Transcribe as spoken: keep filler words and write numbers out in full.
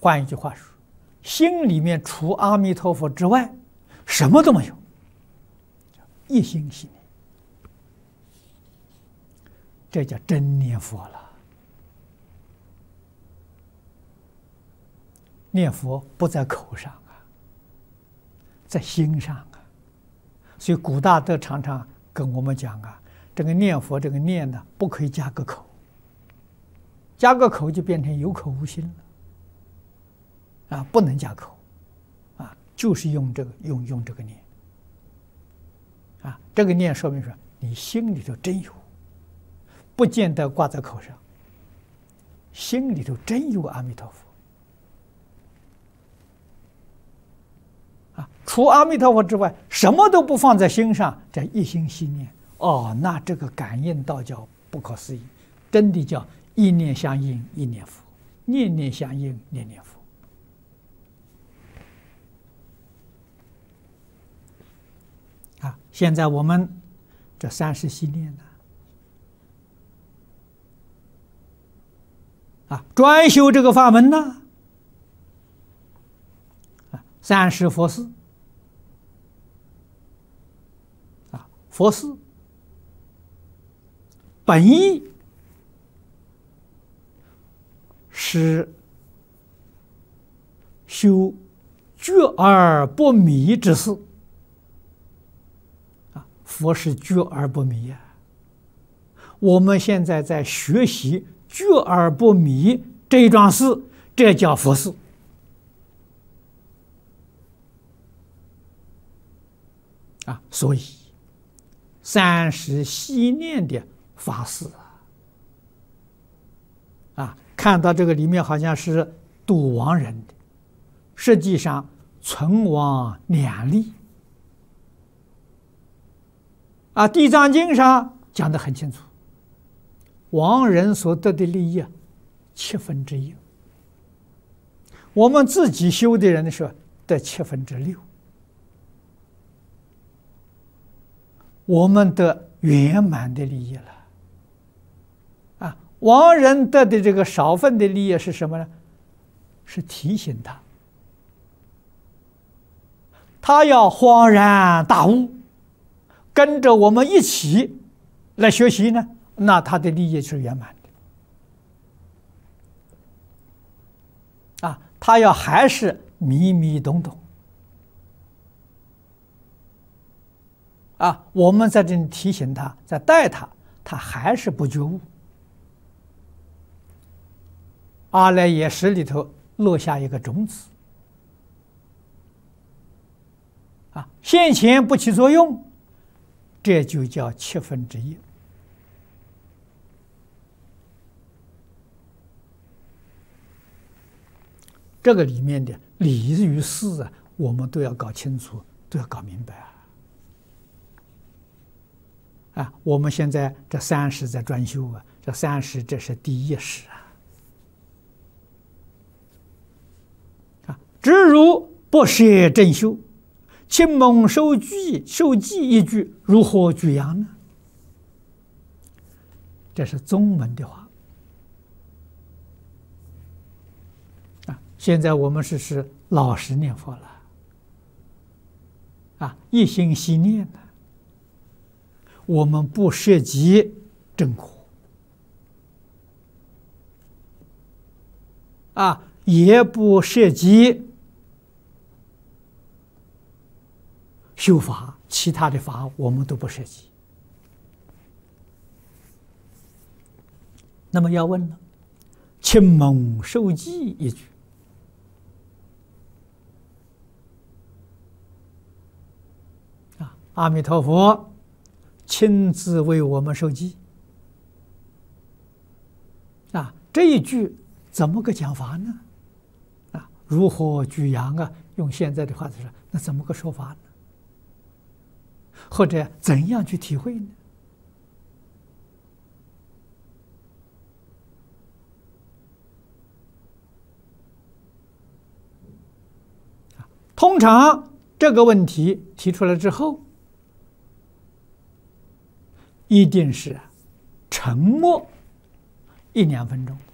换一句话说，心里面除阿弥陀佛之外，什么都没有，一心系念，这叫真念佛了。念佛不在口上啊，在心上啊。所以古大德常常跟我们讲啊，这个念佛这个念呢，不可以加个口，加个口就变成有口无心了啊，不能加口啊，就是用这个用用这个念啊，这个念说明说你心里头真有，不见得挂在口上，心里头真有阿弥陀佛。除阿弥陀佛之外，什么都不放在心上，这一心系念，哦，那这个感应道教不可思议，真的叫一念相应一念佛，念念相应念念佛。啊，现在我们这三世系念呢，啊，专修这个法门呢，啊，三世佛事。佛事本意是修觉而不迷之事啊，佛是觉而不迷呀。我们现在在学习觉而不迷这一桩事，这叫佛事啊，所以。三世系念的法事啊，啊，看到这个里面好像是度亡人的，实际上存亡两利啊，《地藏经》上讲得很清楚，亡人所得的利益啊，七分之一，我们自己修的人的时候得七分之六。我们得圆满的利益了，啊，亡人得的这个少分的利益是什么呢？是提醒他，他要恍然大悟，跟着我们一起来学习呢，那他的利益是圆满的。啊，他要还是迷迷懂懂。啊，我们在这里提醒他，在带他，他还是不觉悟。阿赖耶识里头落下一个种子，啊，现前不起作用，这就叫七分之一。这个里面的理与事啊，我们都要搞清楚，都要搞明白啊。啊，我们现在这三世在专修啊，这三世这是第一世啊。啊，只如不舍正修，亲蒙受记受记一句，如何举扬呢？这是宗门的话。啊，现在我们是是老实念佛了，啊，一心系念的。我们不涉及正果啊，也不涉及修法，其他的法我们都不涉及。那么要问了，亲蒙受记一句啊，阿弥陀佛亲自为我们受记啊，这一句怎么个讲法呢？啊，如何举扬啊？用现在的话说，那怎么个说法呢？或者怎样去体会呢？通常这个问题提出来之后，一定是沉默一两分钟。